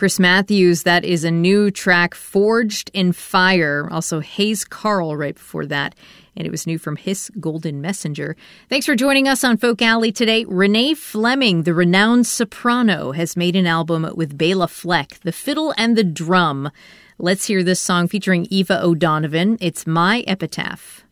Chris Matthews, that is a new track, Forged in Fire. Also Hayes Carl right before that. And it was new from His Golden Messenger. Thanks for joining us on Folk Alley today. Renee Fleming, the renowned soprano, has made an album with Bela Fleck, the fiddle and the drum. Let's hear this song featuring Eva O'Donovan. It's My Epitaph.